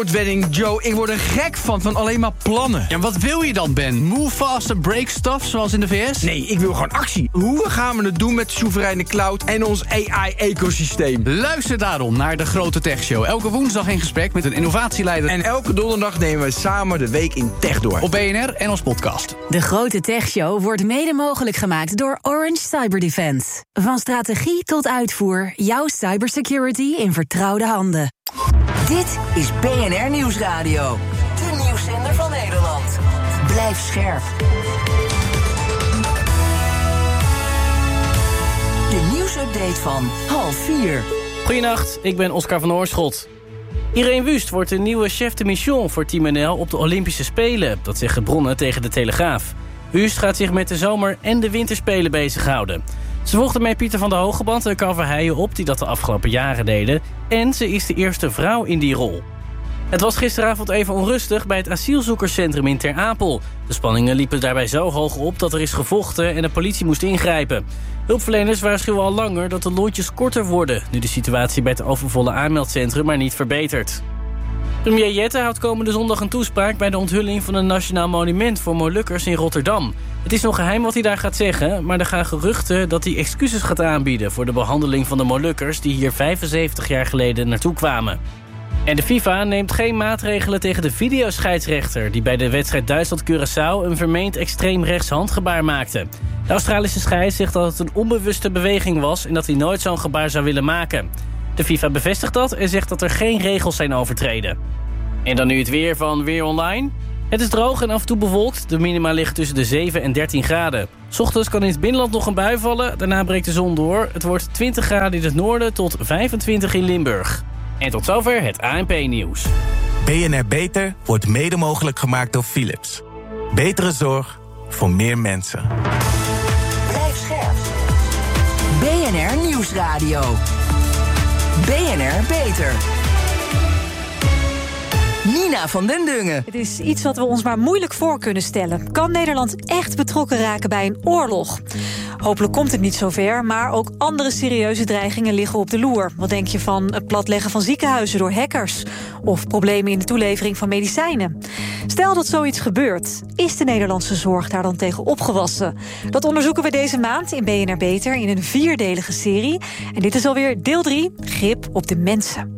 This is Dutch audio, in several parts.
Wedding, Joe, ik word er gek van alleen maar plannen. Ja, wat wil je dan, Ben? Move fast and break stuff, zoals in de VS? Nee, ik wil gewoon actie. Hoe gaan we het doen met de soevereine cloud en ons AI-ecosysteem? Luister daarom naar de Grote Tech Show. Elke woensdag in gesprek met een innovatieleider. En elke donderdag nemen we samen de week in tech door. Op BNR en als podcast. De Grote Tech Show wordt mede mogelijk gemaakt door Orange Cyberdefense. Van strategie tot uitvoer, jouw cybersecurity in vertrouwde handen. Dit is BNR Nieuwsradio. De nieuwszender van Nederland. Blijf scherp. De nieuwsupdate van 3:30. Goedenacht, ik ben Oscar van Oorschot. Irene Wust wordt de nieuwe chef de mission voor Team NL op de Olympische Spelen. Dat zeggen bronnen tegen de Telegraaf. Wust gaat zich met de zomer- en de winterspelen bezighouden. Ze volgde met Pieter van der Hogeband en Carl Verheijen op, die dat de afgelopen jaren deden. En ze is de eerste vrouw in die rol. Het was gisteravond even onrustig bij het asielzoekerscentrum in Ter Apel. De spanningen liepen daarbij zo hoog op dat er is gevochten en de politie moest ingrijpen. Hulpverleners waarschuwen al langer dat de lontjes korter worden, nu de situatie bij het overvolle aanmeldcentrum maar niet verbetert. Premier Jette houdt komende zondag een toespraak bij de onthulling van een nationaal monument voor Molukkers in Rotterdam. Het is nog geheim wat hij daar gaat zeggen, maar er gaan geruchten dat hij excuses gaat aanbieden voor de behandeling van de Molukkers die hier 75 jaar geleden naartoe kwamen. En de FIFA neemt geen maatregelen tegen de videoscheidsrechter die bij de wedstrijd Duitsland-Curaçao een vermeend extreem rechts handgebaar maakte. De Australische scheids zegt dat het een onbewuste beweging was en dat hij nooit zo'n gebaar zou willen maken. De FIFA bevestigt dat en zegt dat er geen regels zijn overtreden. En dan nu het weer van Weer Online. Het is droog en af en toe bewolkt. De minima liggen tussen de 7 en 13 graden. 's Ochtends kan in het binnenland nog een bui vallen. Daarna breekt de zon door. Het wordt 20 graden in het noorden tot 25 in Limburg. En tot zover het ANP-nieuws. BNR Beter wordt mede mogelijk gemaakt door Philips. Betere zorg voor meer mensen. Blijf scherp. BNR Nieuwsradio. BNR Beter. Nina van den Dungen. Het is iets wat we ons maar moeilijk voor kunnen stellen. Kan Nederland echt betrokken raken bij een oorlog? Hopelijk komt het niet zover, maar ook andere serieuze dreigingen liggen op de loer. Wat denk je van het platleggen van ziekenhuizen door hackers? Of problemen in de toelevering van medicijnen? Stel dat zoiets gebeurt, is de Nederlandse zorg daar dan tegen opgewassen? Dat onderzoeken we deze maand in BNR Beter in een 4-delige serie. En dit is alweer deel 3, grip op de mensen.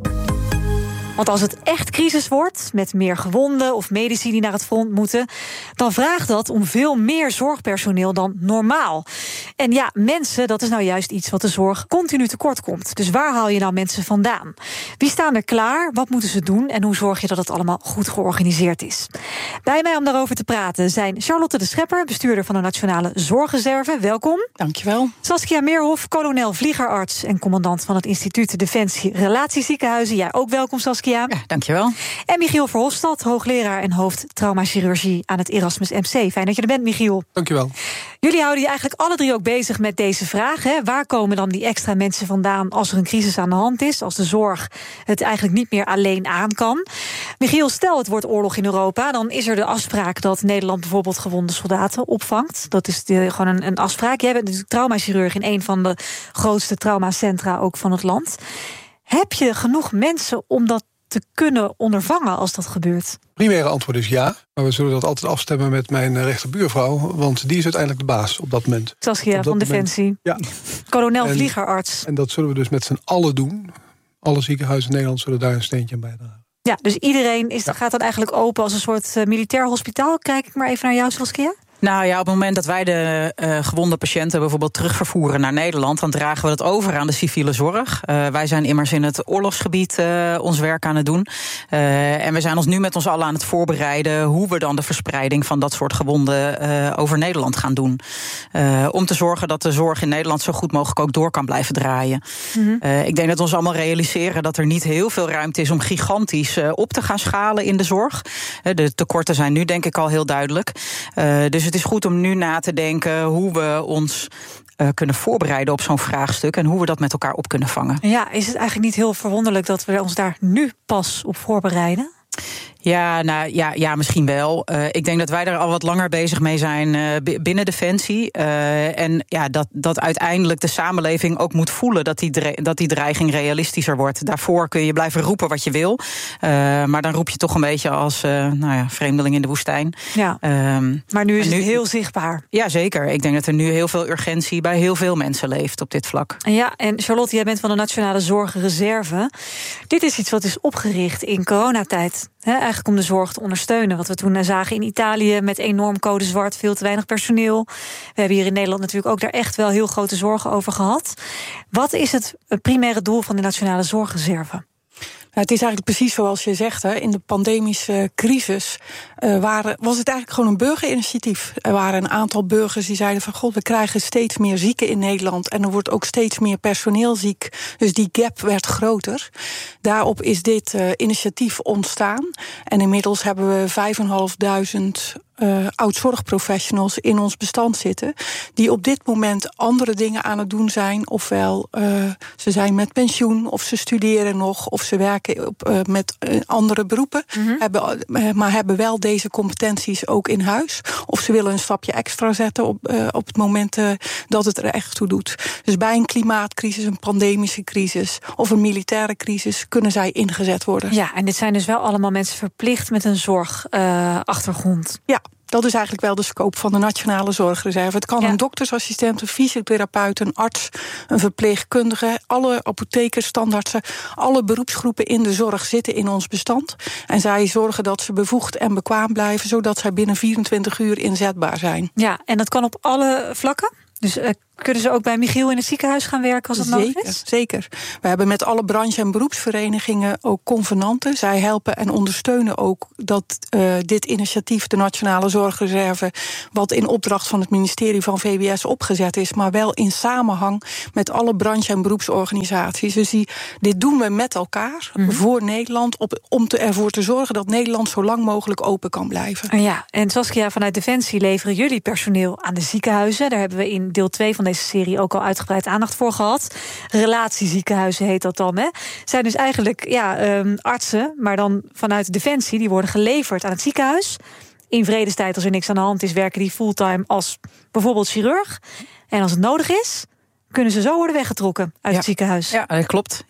Want als het echt crisis wordt, met meer gewonden of medici die naar het front moeten, dan vraagt dat om veel meer zorgpersoneel dan normaal. En ja, mensen, dat is nou juist iets wat de zorg continu tekort komt. Dus waar haal je nou mensen vandaan? Wie staan er klaar? Wat moeten ze doen? En hoe zorg je dat het allemaal goed georganiseerd is? Bij mij om daarover te praten zijn Charlotte de Schepper, bestuurder van de Nationale Zorgreserve. Welkom. Dankjewel. Saskia Meerhof, kolonel vliegerarts en commandant van het Instituut Defensie Relatieziekenhuizen. Jij ook welkom, Saskia. Ja, dankjewel. En Michiel Verhofstadt, hoogleraar en hoofd traumachirurgie aan het Erasmus MC. Fijn dat je er bent, Michiel. Dankjewel. Jullie houden je eigenlijk alle drie ook bezig met deze vraag. Hè? Waar komen dan die extra mensen vandaan als er een crisis aan de hand is? Als de zorg het eigenlijk niet meer alleen aan kan. Michiel, stel het wordt oorlog in Europa, dan is er de afspraak dat Nederland bijvoorbeeld gewonde soldaten opvangt. Dat is gewoon een afspraak. Jij bent natuurlijk traumachirurg in een van de grootste traumacentra ook van het land. Heb je genoeg mensen om dat te kunnen ondervangen als dat gebeurt? Primaire antwoord is ja, maar we zullen dat altijd afstemmen met mijn rechterbuurvrouw, want die is uiteindelijk de baas op dat moment. Saskia van Defensie. Ja. Kolonel vliegerarts. En dat zullen we dus met z'n allen doen. Alle ziekenhuizen in Nederland zullen daar een steentje aan bijdragen. Ja, dus iedereen gaat dan eigenlijk open als een soort militair hospitaal. Kijk ik maar even naar jou, Saskia. Nou ja, op het moment dat wij de gewonde patiënten bijvoorbeeld terugvervoeren naar Nederland, dan dragen we dat over aan de civiele zorg. Wij zijn immers in het oorlogsgebied ons werk aan het doen. En we zijn ons nu met ons allen aan het voorbereiden hoe we dan de verspreiding van dat soort gewonden over Nederland gaan doen. Om te zorgen dat de zorg in Nederland zo goed mogelijk ook door kan blijven draaien. Mm-hmm. Ik denk dat we ons allemaal realiseren dat er niet heel veel ruimte is om gigantisch op te gaan schalen in de zorg. De tekorten zijn nu denk ik al heel duidelijk. Dus het is goed om nu na te denken hoe we ons kunnen voorbereiden op zo'n vraagstuk en hoe we dat met elkaar op kunnen vangen. Ja, is het eigenlijk niet heel verwonderlijk dat we ons daar nu pas op voorbereiden? Ja, misschien wel. Ik denk dat wij er al wat langer bezig mee zijn binnen Defensie. En dat uiteindelijk de samenleving ook moet voelen dat die dreiging realistischer wordt. Daarvoor kun je blijven roepen wat je wil. Maar dan roep je toch een beetje als vreemdeling in de woestijn. Ja. Maar nu is het heel zichtbaar. Ja, zeker. Ik denk dat er nu heel veel urgentie bij heel veel mensen leeft op dit vlak. Ja, en Charlotte, jij bent van de Nationale Zorgreserve. Dit is iets wat is opgericht in coronatijd. Eigenlijk om de zorg te ondersteunen. Wat we toen zagen in Italië met enorm code zwart, veel te weinig personeel. We hebben hier in Nederland natuurlijk ook daar echt wel heel grote zorgen over gehad. Wat is het primaire doel van de Nationale Zorgreserve? Het is eigenlijk precies zoals je zegt, in de pandemische crisis was het eigenlijk gewoon een burgerinitiatief. Er waren een aantal burgers die zeiden van we krijgen steeds meer zieken in Nederland en er wordt ook steeds meer personeel ziek. Dus die gap werd groter. Daarop is dit initiatief ontstaan. En inmiddels hebben we 5.500 oud-zorgprofessionals in ons bestand zitten, die op dit moment andere dingen aan het doen zijn. Ofwel ze zijn met pensioen, of ze studeren nog, of ze werken met andere beroepen, maar hebben wel deze competenties ook in huis. Of ze willen een stapje extra zetten op het moment dat het er echt toe doet. Dus bij een klimaatcrisis, een pandemische crisis of een militaire crisis kunnen zij ingezet worden. Ja, en dit zijn dus wel allemaal mensen verplicht met een zorgachtergrond. Ja. Dat is eigenlijk wel de scope van de Nationale Zorgreserve. Het kan een doktersassistent, een fysiotherapeut, een arts, een verpleegkundige, alle apothekers, standaardsen, alle beroepsgroepen in de zorg zitten in ons bestand. En zij zorgen dat ze bevoegd en bekwaam blijven, zodat zij binnen 24 uur inzetbaar zijn. Ja, en dat kan op alle vlakken? Dus kunnen ze ook bij Michiel in het ziekenhuis gaan werken als het nodig is? Zeker. We hebben met alle branche- en beroepsverenigingen ook convenanten. Zij helpen en ondersteunen ook dat dit initiatief, de Nationale Zorgreserve, wat in opdracht van het ministerie van VWS opgezet is, maar wel in samenhang met alle branche- en beroepsorganisaties. Dus dit doen we met elkaar voor Nederland, om ervoor te zorgen dat Nederland zo lang mogelijk open kan blijven. Ja, en Saskia, vanuit Defensie leveren jullie personeel aan de ziekenhuizen. Daar hebben we in deel 2 van deze serie ook al uitgebreid aandacht voor gehad. Relatieziekenhuizen heet dat dan. Zijn dus eigenlijk artsen, maar dan vanuit Defensie, die worden geleverd aan het ziekenhuis. In vredestijd, als er niks aan de hand is, werken die fulltime als bijvoorbeeld chirurg. En als het nodig is, kunnen ze zo worden weggetrokken uit het ziekenhuis. Ja, dat klopt.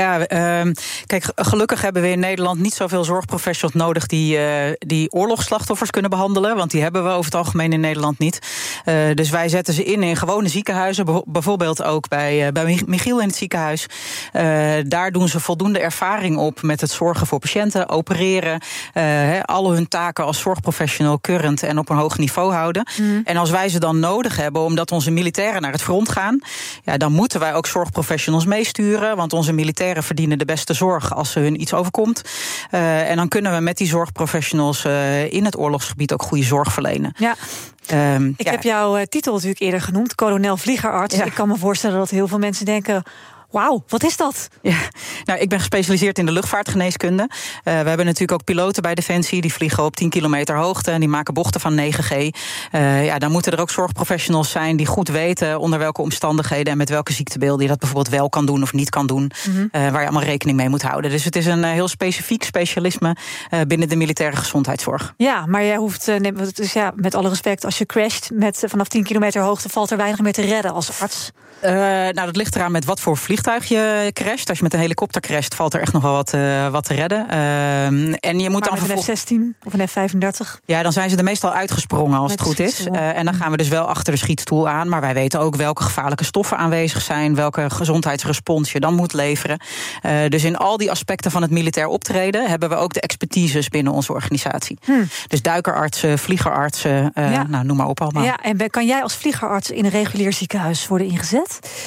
Kijk, gelukkig hebben we in Nederland niet zoveel zorgprofessionals nodig die oorlogsslachtoffers kunnen behandelen, want die hebben we over het algemeen in Nederland niet. Dus wij zetten ze in gewone ziekenhuizen, bijvoorbeeld ook bij Michiel in het ziekenhuis. Daar doen ze voldoende ervaring op met het zorgen voor patiënten, opereren, alle hun taken als zorgprofessional current en op een hoog niveau houden. En als wij ze dan nodig hebben, omdat onze militairen naar het front gaan, dan moeten wij ook zorgprofessionals meesturen, want onze militairen verdienen de beste zorg als hun iets overkomt. En dan kunnen we met die zorgprofessionals in het oorlogsgebied ook goede zorg verlenen. Ja. Ik heb jouw titel natuurlijk eerder genoemd, kolonel vliegerarts. Ja. Ik kan me voorstellen dat heel veel mensen denken, wauw, wat is dat? Ja, ik ben gespecialiseerd in de luchtvaartgeneeskunde. We hebben natuurlijk ook piloten bij Defensie, die vliegen op 10 kilometer hoogte en die maken bochten van 9G. Dan moeten er ook zorgprofessionals zijn die goed weten onder welke omstandigheden en met welke ziektebeelden je dat bijvoorbeeld wel kan doen of niet kan doen. Waar je allemaal rekening mee moet houden. Dus het is een heel specifiek specialisme binnen de militaire gezondheidszorg. Ja, maar jij hoeft, met alle respect, als je crasht vanaf 10 kilometer hoogte, valt er weinig meer te redden als arts. Dat ligt eraan met wat voor vliegtuig je crasht. Als je met een helikopter crasht, valt er echt nog wel wat te redden. En je moet maar dan met een F-16 of een F-35? Ja, dan zijn ze er meestal uitgesprongen als het goed is. En dan gaan we dus wel achter de schietstoel aan. Maar wij weten ook welke gevaarlijke stoffen aanwezig zijn, welke gezondheidsrespons je dan moet leveren. Dus in al die aspecten van het militair optreden hebben we ook de expertises binnen onze organisatie. Dus duikerartsen, vliegerartsen, noem maar op allemaal. Ja, en kan jij als vliegerarts in een regulier ziekenhuis worden ingezet?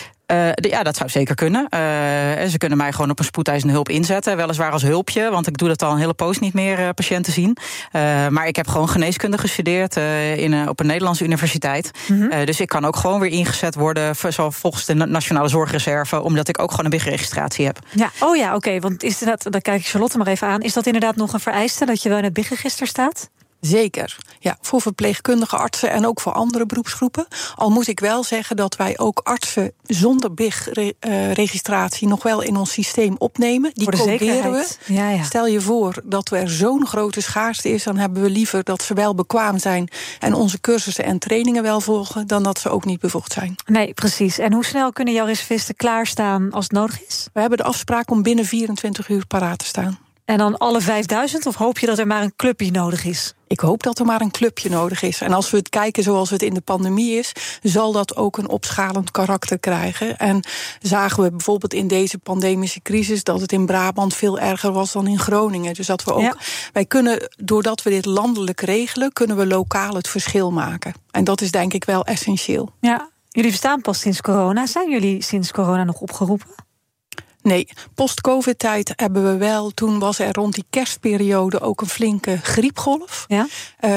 Dat zou zeker kunnen. Ze kunnen mij gewoon op een spoedeisende hulp inzetten. Weliswaar als hulpje, want ik doe dat al een hele poos niet meer patiënten zien. Maar ik heb gewoon geneeskunde gestudeerd op een Nederlandse universiteit. Dus ik kan ook gewoon weer ingezet worden volgens de Nationale Zorgreserve, omdat ik ook gewoon een BIG-registratie heb. Ja, oké. Want is dat, dan kijk ik Charlotte maar even aan. Is dat inderdaad nog een vereiste dat je wel in het BIG-register staat? Zeker, ja, voor verpleegkundige artsen en ook voor andere beroepsgroepen. Al moet ik wel zeggen dat wij ook artsen zonder BIG-registratie nog wel in ons systeem opnemen. Die coderen we. Ja. Stel je voor dat er zo'n grote schaarste is, dan hebben we liever dat ze wel bekwaam zijn en onze cursussen en trainingen wel volgen, dan dat ze ook niet bevoegd zijn. Nee, precies. En hoe snel kunnen jouw reservisten klaarstaan als het nodig is? We hebben de afspraak om binnen 24 uur paraat te staan. En dan alle 5000, of hoop je dat er maar een clubje nodig is? Ik hoop dat er maar een clubje nodig is. En als we het kijken zoals het in de pandemie is, zal dat ook een opschalend karakter krijgen. En zagen we bijvoorbeeld in deze pandemische crisis dat het in Brabant veel erger was dan in Groningen. Dus dat we ook, wij kunnen, doordat we dit landelijk regelen, kunnen we lokaal het verschil maken. En dat is denk ik wel essentieel. Ja, jullie bestaan pas sinds corona. Zijn jullie sinds corona nog opgeroepen? Nee, post-covid-tijd hebben we wel. Toen was er rond die kerstperiode ook een flinke griepgolf. Ja?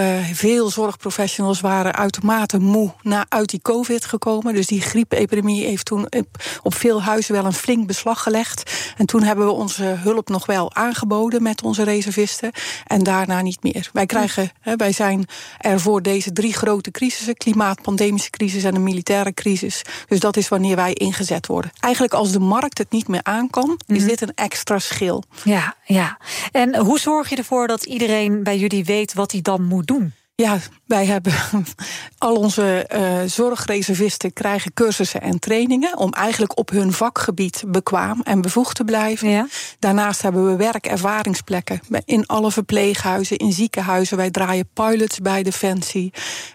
Veel zorgprofessionals waren uitermate moe uit die covid gekomen. Dus die griepepidemie heeft toen op veel huizen wel een flink beslag gelegd. En toen hebben we onze hulp nog wel aangeboden met onze reservisten. En daarna niet meer. Wij zijn er voor deze 3 grote crisissen: klimaat, pandemische crisis en een militaire crisis. Dus dat is wanneer wij ingezet worden. Eigenlijk als de markt het niet meer aan kan, is dit een extra schil. Ja. En hoe zorg je ervoor dat iedereen bij jullie weet wat hij dan moet doen? Ja, wij hebben al onze zorgreservisten krijgen cursussen en trainingen om eigenlijk op hun vakgebied bekwaam en bevoegd te blijven. Ja. Daarnaast hebben we werkervaringsplekken in alle verpleeghuizen, in ziekenhuizen. Wij draaien pilots bij Defensie.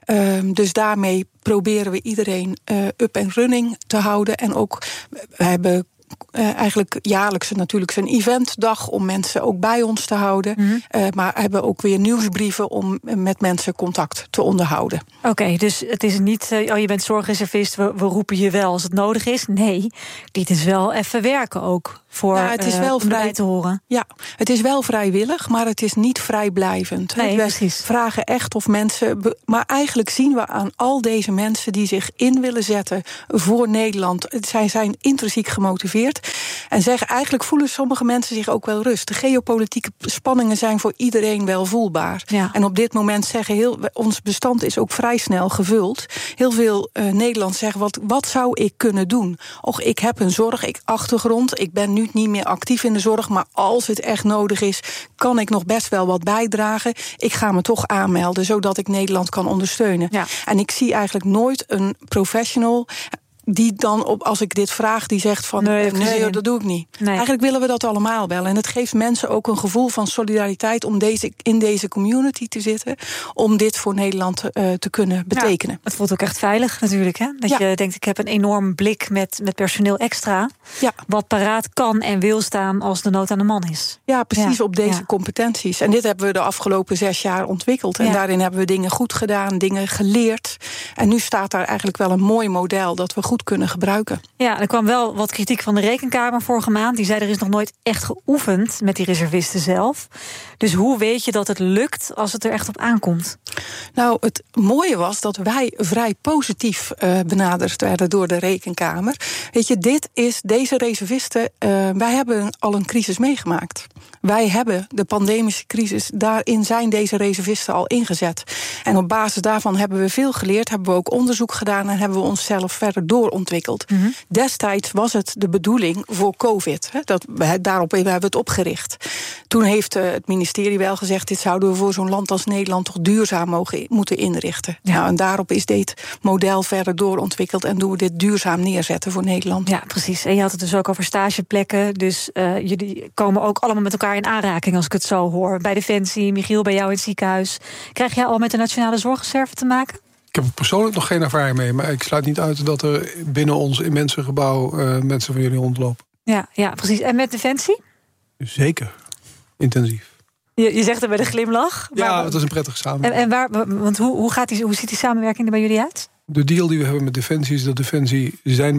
Dus daarmee proberen we iedereen up and running te houden. En ook, we hebben eigenlijk jaarlijks natuurlijk een eventdag om mensen ook bij ons te houden. Maar hebben ook weer nieuwsbrieven om met mensen contact te onderhouden. Oké, dus het is niet, je bent zorgreservist, we roepen je wel als het nodig is. Nee, dit is wel even werken ook voor het is wel om erbij te horen. Ja, het is wel vrijwillig, maar het is niet vrijblijvend. Nee, we precies. vragen echt of mensen, maar eigenlijk zien we aan al deze mensen die zich in willen zetten voor Nederland. Zij zijn intrinsiek gemotiveerd. En eigenlijk voelen sommige mensen zich ook wel rust. De geopolitieke spanningen zijn voor iedereen wel voelbaar. Ja. En op dit moment zeggen ons bestand is ook vrij snel gevuld. Heel veel Nederlanders zeggen, wat zou ik kunnen doen? Och, ik heb een zorgachtergrond. Ik ben nu niet meer actief in de zorg, maar als het echt nodig is, kan ik nog best wel wat bijdragen. Ik ga me toch aanmelden, zodat ik Nederland kan ondersteunen. Ja. En ik zie eigenlijk nooit een professional die dan, als ik dit vraag, die zegt van nee, dat doe ik niet. Nee. Eigenlijk willen we dat allemaal wel. En het geeft mensen ook een gevoel van solidariteit om in deze community te zitten, om dit voor Nederland te kunnen betekenen. Ja, het voelt ook echt veilig natuurlijk, hè? Dat je denkt, ik heb een enorm blik met personeel extra, wat paraat kan en wil staan als de nood aan de man is. Ja, precies, op deze competenties. En dit hebben we de afgelopen 6 jaar ontwikkeld. En daarin hebben we dingen goed gedaan, dingen geleerd. En nu staat daar eigenlijk wel een mooi model dat we goed kunnen gebruiken. Ja, er kwam wel wat kritiek van de Rekenkamer vorige maand. Die zei, er is nog nooit echt geoefend met die reservisten zelf. Dus hoe weet je dat het lukt als het er echt op aankomt? Nou, het mooie was dat wij vrij positief benaderd werden door de Rekenkamer. Weet je, deze reservisten, wij hebben al een crisis meegemaakt. Wij hebben de pandemische crisis, daarin zijn deze reservisten al ingezet. En op basis daarvan hebben we veel geleerd, hebben we ook onderzoek gedaan en hebben we onszelf verder doorontwikkeld. Destijds was het de bedoeling voor COVID. Daarop hebben we het opgericht. Toen heeft het ministerie wel gezegd, dit zouden we voor zo'n land als Nederland toch duurzaam moeten inrichten. Ja. Nou, en daarop is dit model verder doorontwikkeld en doen we dit duurzaam neerzetten voor Nederland. Ja, precies. En je had het dus ook over stageplekken. Dus jullie komen ook allemaal met elkaar in aanraking, als ik het zo hoor. Bij Defensie, Michiel, bij jou in het ziekenhuis. Krijg jij al met de Nationale Zorgreserve te maken? Ik heb er persoonlijk nog geen ervaring mee, maar ik sluit niet uit dat er binnen ons immense gebouw mensen van jullie rondlopen. Ja, precies. En met Defensie? Zeker. Intensief. Je zegt er met een glimlach. Ja, dat is een prettige samenwerking. Want hoe ziet die samenwerking er bij jullie uit? De deal die we hebben met Defensie is dat Defensie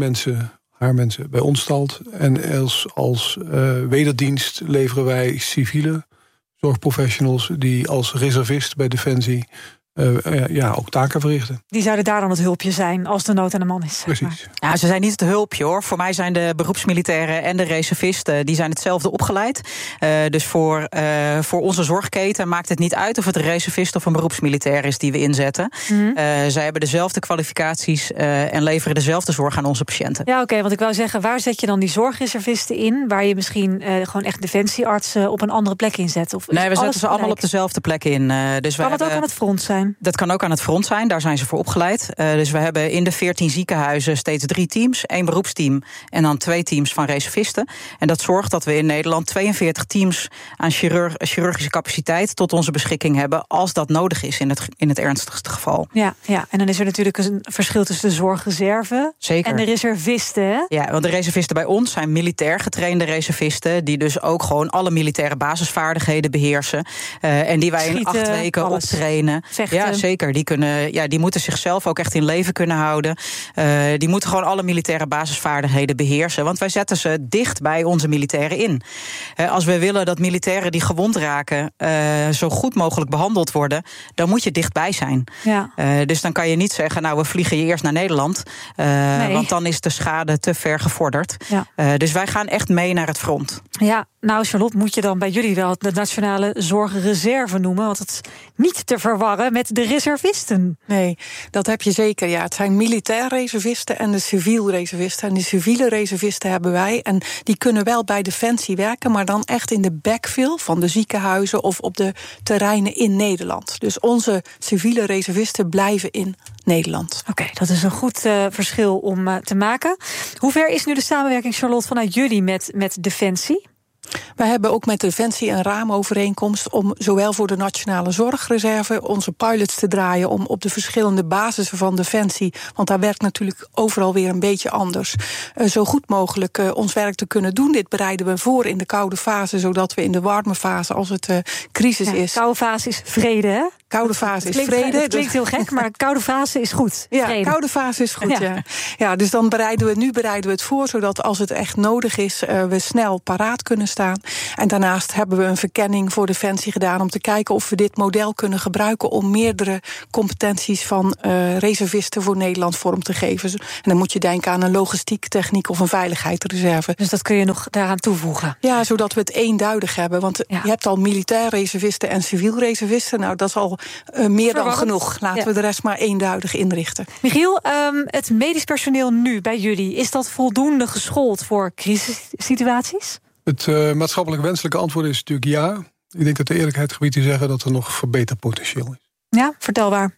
haar mensen bij ons stalt. En als wederdienst leveren wij civiele zorgprofessionals die als reservist bij Defensie ook taken verrichten. Die zouden daar dan het hulpje zijn als de nood aan de man is. Precies. Ja, ze zijn niet het hulpje, hoor. Voor mij zijn de beroepsmilitairen en de reservisten, die zijn hetzelfde opgeleid. Dus voor onze zorgketen maakt het niet uit of het een reservist of een beroepsmilitair is die we inzetten. Zij hebben dezelfde kwalificaties en leveren dezelfde zorg aan onze patiënten. Ja, oké, want ik wou zeggen, waar zet je dan die zorgreservisten in, waar je misschien gewoon echt defensieartsen op een andere plek inzet? Of nee, we zetten ze allemaal op dezelfde plek in. Dus kan het ook aan het front zijn? Dat kan ook aan het front zijn, daar zijn ze voor opgeleid. Dus we hebben in de 14 ziekenhuizen steeds 3 teams, 1 beroepsteam en dan 2 teams van reservisten. En dat zorgt dat we in Nederland 42 teams aan chirurgische capaciteit tot onze beschikking hebben, als dat nodig is in het ernstigste geval. Ja, en dan is er natuurlijk een verschil tussen de zorgreserve en de reservisten. Hè? Ja, want de reservisten bij ons zijn militair getrainde reservisten, die dus ook gewoon alle militaire basisvaardigheden beheersen. En die wij in 8 weken optrainen. Vechten. Ja, zeker. Die moeten zichzelf ook echt in leven kunnen houden. Die moeten gewoon alle militaire basisvaardigheden beheersen. Want wij zetten ze dicht bij onze militairen in. Als we willen dat militairen die gewond raken zo goed mogelijk behandeld worden, dan moet je dichtbij zijn. Ja. Dus dan kan je niet zeggen, nou, we vliegen je eerst naar Nederland. Nee. Want dan is de schade te ver gevorderd. Ja. Dus wij gaan echt mee naar het front. Ja, nou Charlotte, moet je dan bij jullie wel de Nationale Zorgreserve noemen, want het is niet te verwarren met de reservisten. Nee, dat heb je zeker. Ja, het zijn militair reservisten en de civiel reservisten. En de civiele reservisten hebben wij. En die kunnen wel bij Defensie werken, maar dan echt in de backfill van de ziekenhuizen of op de terreinen in Nederland. Dus onze civiele reservisten blijven in Nederland. Oké, dat is een goed verschil om te maken. Hoe ver is nu de samenwerking, Charlotte, vanuit jullie met Defensie? Wij hebben ook met Defensie een raamovereenkomst om zowel voor de Nationale Zorgreserve onze pilots te draaien om op de verschillende basissen van Defensie, want daar werkt natuurlijk overal weer een beetje anders, zo goed mogelijk ons werk te kunnen doen. Dit bereiden we voor in de koude fase, zodat we in de warme fase, als het crisis is. Koude fase is vrede, hè? Koude fase is vrede. Het klinkt heel gek, maar koude fase is goed. Ja, koude fase is goed, ja. Dus dan bereiden we het voor, zodat als het echt nodig is, we snel paraat kunnen staan. En daarnaast hebben we een verkenning voor Defensie gedaan om te kijken of we dit model kunnen gebruiken om meerdere competenties van reservisten voor Nederland vorm te geven. En dan moet je denken aan een logistiek techniek of een veiligheidsreserve. Dus dat kun je nog daaraan toevoegen? Ja, zodat we het eenduidig hebben. Want je hebt al militair reservisten en civiel reservisten. Nou, dat is al meer dan genoeg. Laten we de rest maar eenduidig inrichten. Michiel, het medisch personeel nu bij jullie, is dat voldoende geschoold voor crisissituaties? Het maatschappelijk wenselijke antwoord is natuurlijk ja. Ik denk dat de eerlijkheid gebied te zeggen dat er nog verbeterpotentieel is. Ja, vertel waar.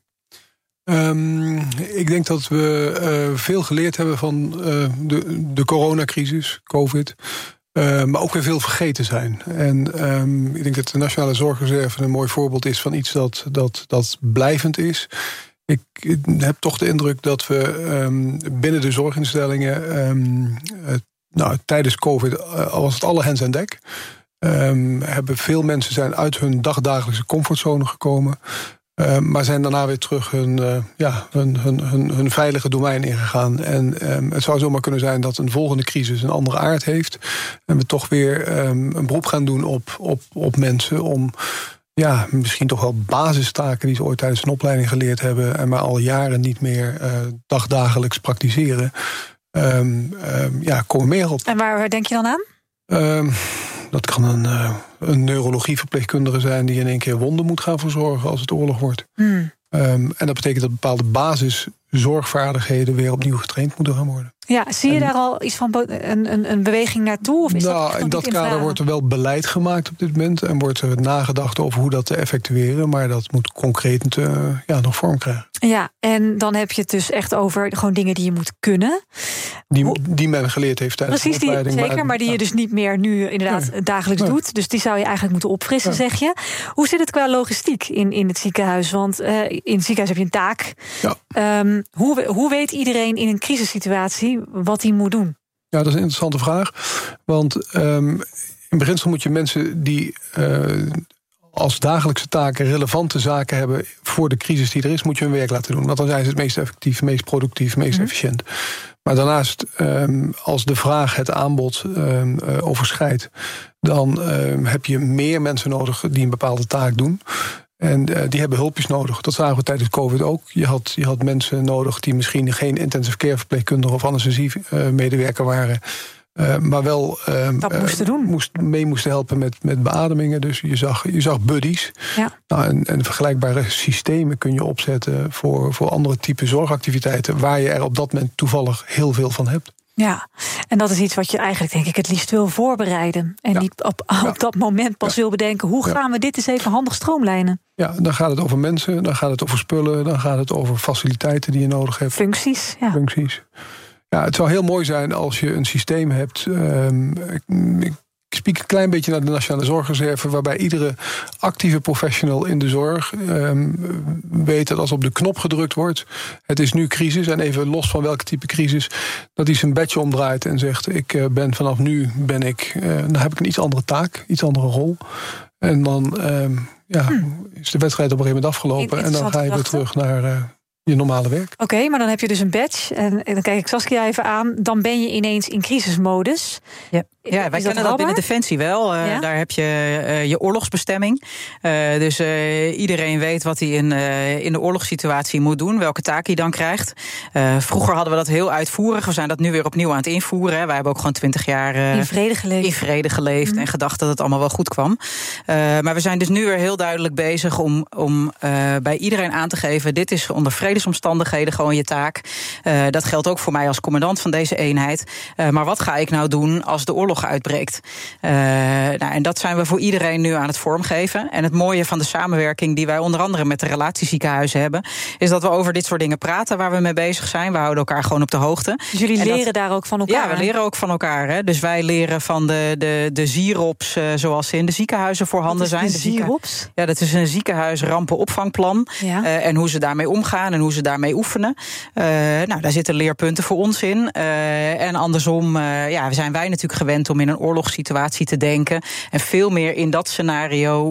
Ik denk dat we veel geleerd hebben van de coronacrisis, COVID. Maar ook weer veel vergeten zijn. En ik denk dat de Nationale Zorgreserve een mooi voorbeeld is van iets dat blijvend is. Ik heb toch de indruk dat we binnen de zorginstellingen tijdens COVID was het alle hens aan dek. Hebben veel mensen zijn uit hun dagdagelijkse comfortzone gekomen. Maar zijn daarna weer terug hun veilige domein ingegaan. En het zou zomaar kunnen zijn dat een volgende crisis een andere aard heeft. En we toch weer een beroep gaan doen op mensen om misschien toch wel basistaken die ze ooit tijdens een opleiding geleerd hebben en maar al jaren niet meer dagdagelijks praktiseren. Komen meer op. En waar denk je dan aan? Dat kan een neurologieverpleegkundige zijn die in één keer wonden moet gaan verzorgen als het oorlog wordt. En dat betekent dat bepaalde basiszorgvaardigheden weer opnieuw getraind moeten gaan worden. Ja, zie je daar al iets van een beweging naartoor? Of is in dat kader wordt er wel beleid gemaakt op dit moment en wordt er nagedacht over hoe dat te effectueren, maar dat moet concreet nog vorm krijgen. Ja, en dan heb je het dus echt over gewoon dingen die je moet kunnen. Die men geleerd heeft tijdens de opleiding. Zeker, maar die je dus niet meer nu inderdaad dagelijks doet. Dus die zou je eigenlijk moeten opfrissen, zeg je. Hoe zit het qua logistiek in het ziekenhuis? Want in het ziekenhuis heb je een taak. Ja. Hoe weet iedereen in een crisissituatie wat hij moet doen? Ja, dat is een interessante vraag. Want in beginsel moet je mensen die als dagelijkse taken relevante zaken hebben voor de crisis die er is, moet je hun werk laten doen. Want dan zijn ze het meest effectief, meest productief, meest efficiënt. Maar daarnaast, als de vraag het aanbod overschrijdt, dan heb je meer mensen nodig die een bepaalde taak doen. En die hebben hulpjes nodig. Dat zagen we tijdens COVID ook. Je had mensen nodig die misschien geen intensive care verpleegkundige of anesthesiemedewerker waren, maar wel moesten helpen met beademingen. Dus je zag buddies. Ja. Nou, en vergelijkbare systemen kun je opzetten voor andere type zorgactiviteiten, waar je er op dat moment toevallig heel veel van hebt. Ja, en dat is iets wat je eigenlijk, denk ik, het liefst wil voorbereiden. En niet op dat moment pas wil bedenken, hoe gaan we dit eens even handig stroomlijnen? Ja, dan gaat het over mensen, dan gaat het over spullen, dan gaat het over faciliteiten die je nodig hebt. Functies. Ja, het zou heel mooi zijn als je een systeem hebt. Ik spiek een klein beetje naar de Nationale Zorgreserve, waarbij iedere actieve professional in de zorg weet dat als op de knop gedrukt wordt, het is nu crisis, en even los van welke type crisis, dat hij zijn badge omdraait en zegt, vanaf nu dan heb ik een iets andere taak, iets andere rol. En dan is de wedstrijd op een gegeven moment afgelopen en dan ga je weer terug naar je normale werk. Oké, maar dan heb je dus een badge. En dan kijk ik Saskia even aan. Dan ben je ineens in crisismodus. Ja, wij kennen dat binnen Defensie wel. Daar heb je je oorlogsbestemming. Dus iedereen weet wat hij in de oorlogssituatie moet doen. Welke taak hij dan krijgt. Vroeger hadden we dat heel uitvoerig. We zijn dat nu weer opnieuw aan het invoeren. Wij hebben ook gewoon 20 jaar in vrede geleefd. En gedacht dat het allemaal wel goed kwam. Maar we zijn dus nu weer heel duidelijk bezig om bij iedereen aan te geven, dit is onder vredesomstandigheden gewoon je taak. Dat geldt ook voor mij als commandant van deze eenheid. Maar wat ga ik nou doen als de oorlog uitbreekt? En dat zijn we voor iedereen nu aan het vormgeven. En het mooie van de samenwerking die wij onder andere met de relatieziekenhuizen hebben, is dat we over dit soort dingen praten waar we mee bezig zijn. We houden elkaar gewoon op de hoogte. Dus jullie leren daar ook van elkaar? Ja, we leren ook van elkaar. Hè. Dus wij leren van de ZIROPS zoals ze in de ziekenhuizen voorhanden zijn. De ZIROPS? Ja, dat is een ziekenhuisrampenopvangplan. Ja. En hoe ze daarmee omgaan en hoe ze daarmee oefenen. Daar zitten leerpunten voor ons in. En andersom zijn wij natuurlijk gewend om in een oorlogssituatie te denken en veel meer in dat scenario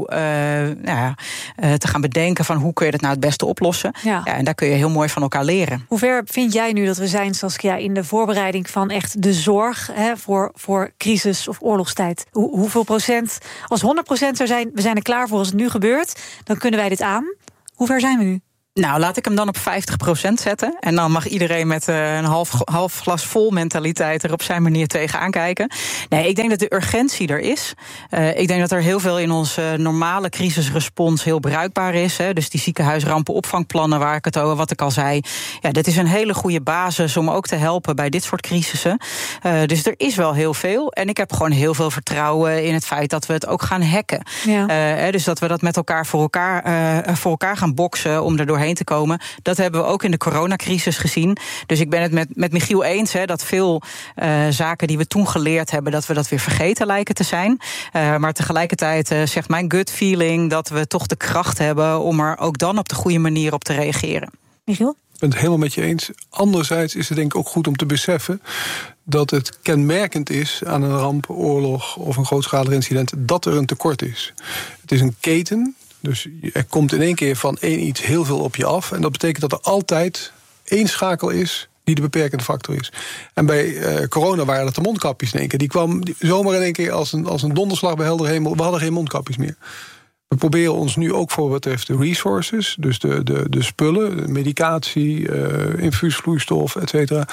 te gaan bedenken van hoe kun je dat nou het beste oplossen. Ja, en daar kun je heel mooi van elkaar leren. Hoe ver vind jij nu dat we zijn, Saskia, in de voorbereiding van echt de zorg voor crisis of oorlogstijd? Hoeveel procent? Als 100% er zijn, we zijn er klaar voor als het nu gebeurt, dan kunnen wij dit aan. Hoe ver zijn we nu? Nou, laat ik hem dan op 50% zetten. En dan mag iedereen met een half glas vol mentaliteit er op zijn manier tegenaan kijken. Nee, ik denk dat de urgentie er is. Ik denk dat er heel veel in onze normale crisisrespons heel bruikbaar is. Dus die ziekenhuisrampenopvangplannen waar ik het over, wat ik al zei. Ja, dat is een hele goede basis om ook te helpen bij dit soort crisissen. Dus er is wel heel veel. En ik heb gewoon heel veel vertrouwen in het feit dat we het ook gaan hacken. Ja. Dus dat we dat met elkaar voor elkaar gaan boksen om er doorheen te komen. Dat hebben we ook in de coronacrisis gezien. Dus ik ben het met Michiel eens, dat veel zaken die we toen geleerd hebben, dat we dat weer vergeten lijken te zijn. Maar tegelijkertijd zegt mijn gut feeling dat we toch de kracht hebben om er ook dan op de goede manier op te reageren. Michiel? Ik ben het helemaal met je eens. Anderzijds is het denk ik ook goed om te beseffen dat het kenmerkend is aan een ramp, oorlog of een grootschalig incident dat er een tekort is. Het is een keten. Dus er komt in één keer van één iets heel veel op je af. En dat betekent dat er altijd één schakel is die de beperkende factor is. En bij corona waren dat de mondkapjes in één keer. Die kwam zomaar in één keer als een donderslag bij helder hemel. We hadden geen mondkapjes meer. We proberen ons nu ook voor wat betreft de resources, dus de spullen, de medicatie, infuusvloeistof, et cetera,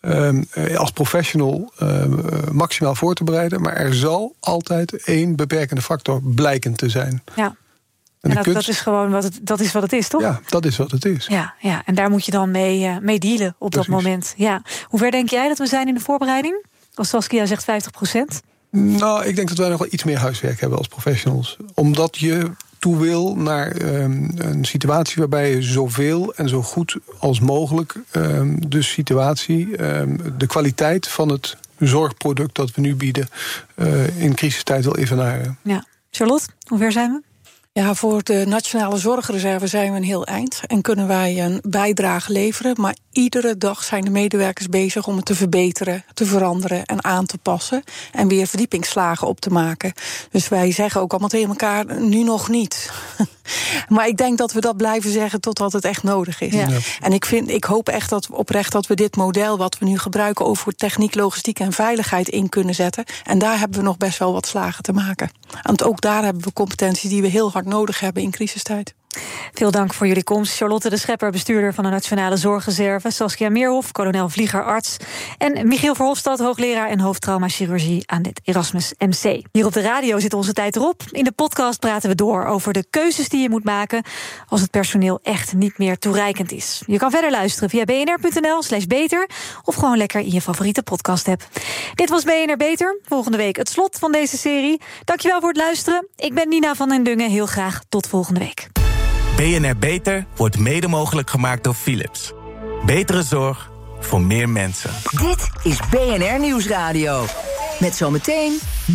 als professional maximaal voor te bereiden. Maar er zal altijd één beperkende factor blijken te zijn. Ja. En dat is gewoon wat het is, toch? Ja, dat is wat het is. Ja, en daar moet je dan mee dealen op dat moment. Ja. Hoe ver denk jij dat we zijn in de voorbereiding? Als Saskia zegt 50%? Nou, ik denk dat wij nog wel iets meer huiswerk hebben als professionals. Omdat je toe wil naar een situatie waarbij je zoveel en zo goed als mogelijk de situatie, de kwaliteit van het zorgproduct dat we nu bieden in crisistijd wil evenaren. Ja. Charlotte, hoe ver zijn we? Ja, voor de Nationale Zorgreserve zijn we een heel eind en kunnen wij een bijdrage leveren. Maar iedere dag zijn de medewerkers bezig om het te verbeteren, te veranderen en aan te passen. En weer verdiepingsslagen op te maken. Dus wij zeggen ook allemaal tegen elkaar, nu nog niet. Maar ik denk dat we dat blijven zeggen totdat het echt nodig is. Ja. En ik hoop echt oprecht dat we dit model wat we nu gebruiken over techniek, logistiek en veiligheid in kunnen zetten. En daar hebben we nog best wel wat slagen te maken. Want ook daar hebben we competenties die we heel hard nodig hebben in crisistijd. Veel dank voor jullie komst. Charlotte de Schepper, bestuurder van de Nationale Zorgreserve. Saskia Meerhof, kolonel vlieger arts. En Michiel Verhofstadt, hoogleraar en hoofdtraumachirurgie aan het Erasmus MC. Hier op de radio zit onze tijd erop. In de podcast praten we door over de keuzes die je moet maken als het personeel echt niet meer toereikend is. Je kan verder luisteren via bnr.nl/beter of gewoon lekker in je favoriete podcast-app. Dit was BNR Beter. Volgende week het slot van deze serie. Dankjewel voor het luisteren. Ik ben Nina van den Dungen. Heel graag tot volgende week. BNR Beter wordt mede mogelijk gemaakt door Philips. Betere zorg voor meer mensen. Dit is BNR Nieuwsradio. Met zometeen